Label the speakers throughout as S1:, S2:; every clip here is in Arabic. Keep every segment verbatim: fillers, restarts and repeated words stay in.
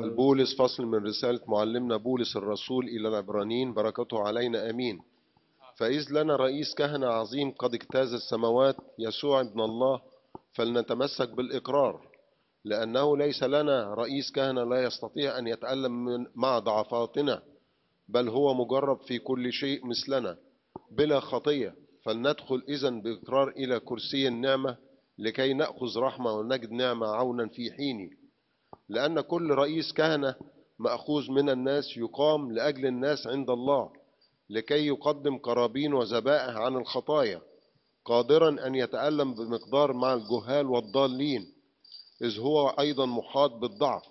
S1: البولس فصل من رسالة معلمنا بولس الرسول إلى العبرانيين، بركته علينا آمين. فإذ لنا رئيس كهنة عظيم قد اجتاز السماوات، يسوع ابن الله، فلنتمسك بالإقرار، لأنه ليس لنا رئيس كهنة لا يستطيع أن يتألم من مع ضعفاتنا، بل هو مجرب في كل شيء مثلنا بلا خطية. فلندخل إذن بإقرار إلى كرسي النعمة لكي نأخذ رحمة ونجد نعمة عونا في حينه. لأن كل رئيس كهنة مأخوذ من الناس يقام لأجل الناس عند الله، لكي يقدم قرابين وذبائح عن الخطايا، قادرا أن يتألم بمقدار مع الجهال والضالين، إذ هو أيضا محاط بالضعف.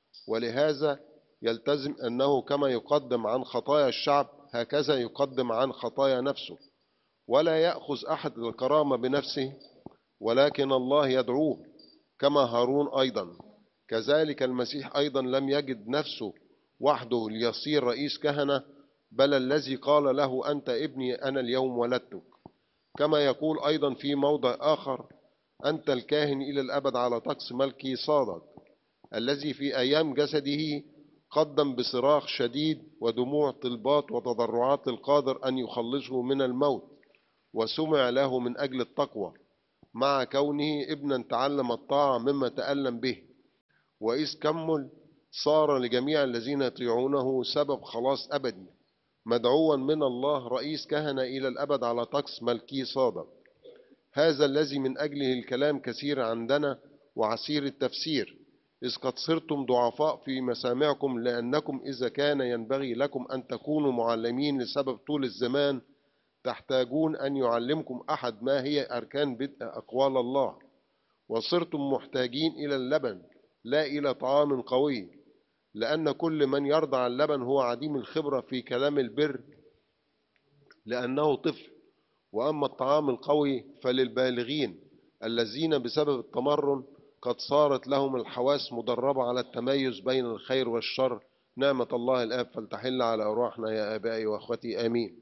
S1: ولهذا يلتزم أنه كما يقدم عن خطايا الشعب هكذا يقدم عن خطايا نفسه، ولا يأخذ أحد الكرامة بنفسه، ولكن الله يدعوه، كما هارون أيضا. كذلك المسيح أيضا لم يجد نفسه وحده ليصير رئيس كهنة، بل الذي قال له أنت ابني أنا اليوم ولدتك. كما يقول أيضا في موضع آخر أنت الكاهن إلى الأبد على طقس ملكي صادق، الذي في أيام جسده قدم بصراخ شديد ودموع طلبات وتضرعات القادر أن يخلصه من الموت، وسمع له من أجل التقوى، مع كونه ابنا تعلم الطاعة مما تألم به. وإذ كمل صار لجميع الذين يطيعونه سبب خلاص أبدي، مدعوا من الله رئيس كهنة إلى الأبد على طقس ملكي صادق. هذا الذي من أجله الكلام كثير عندنا وعسير التفسير، إذ قد صرتم ضعفاء في مسامعكم، لأنكم إذا كان ينبغي لكم أن تكونوا معلمين لسبب طول الزمان، تحتاجون أن يعلمكم أحد ما هي أركان بدء أقوال الله، وصرتم محتاجين إلى اللبن لا إلى طعام قوي، لأن كل من يرضع اللبن هو عديم الخبرة في كلام البر، لأنه طفل. وأما الطعام القوي فللبالغين الذين بسبب التمرن قد صارت لهم الحواس مدربة على التميز بين الخير والشر. نعمة الله الآب فلتحل على أرواحنا يا آبائي وأخوتي آمين.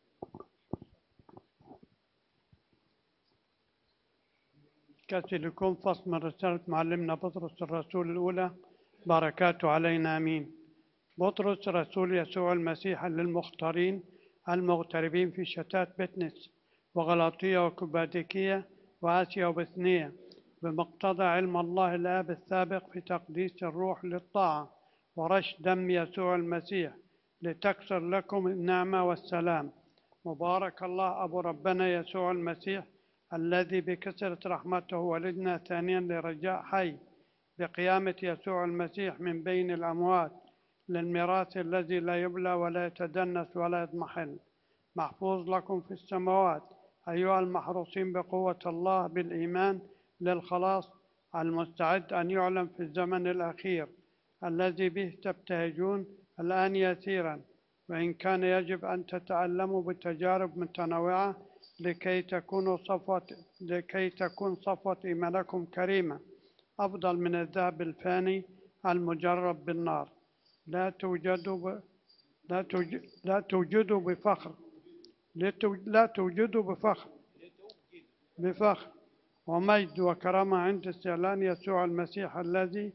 S2: كاتلكم فصل من رسالة معلمنا بطرس الرسول الأولى، بركاته علينا آمين. بطرس رسول يسوع المسيح للمختارين المغتربين في شتات بتنس وغلاطية وكباديكية وآسيا وبثنية، بمقتضى علم الله الآب السابق في تقديس الروح للطاعة ورش دم يسوع المسيح، لتكثر لكم النعمة والسلام. مبارك الله أبو ربنا يسوع المسيح، الذي بكثرة رحمته ولدنا ثانيا لرجاء حي بقيامة يسوع المسيح من بين الأموات، للميراث الذي لا يبلى ولا يتدنس ولا يضمحل، محفوظ لكم في السماوات أيها المحروسين بقوة الله بالإيمان للخلاص المستعد أن يعلم في الزمن الأخير، الذي به تبتهجون الآن يسيرا، وإن كان يجب أن تتألموا بتجارب متنوعة لكي تكونوا صفوة لكي تكون صفوة إيمانكم كريمة أفضل من الذهب الفاني المجرب بالنار، لا توجدوا ب... لا, توج... لا توجدوا بفخر لا توجدوا بفخر بفخر ومجد وكرامة عند استعلان يسوع المسيح، الذي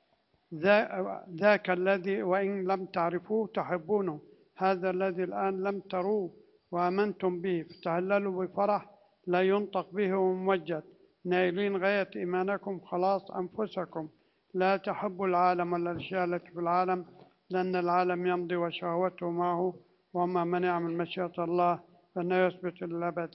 S2: ذاك الذي وإن لم تعرفوه تحبونه، هذا الذي الآن لم تروه وآمنتم به، فتهللوا بفرح لا ينطق به وممجد، نائلين غاية إيمانكم خلاص أنفسكم. لا تحبوا العالم ولا الأشياء التي في العالم، لأن العالم يمضي وشهوته معه، وما من يعمل مشيئة الله فإنه يثبت للأبد.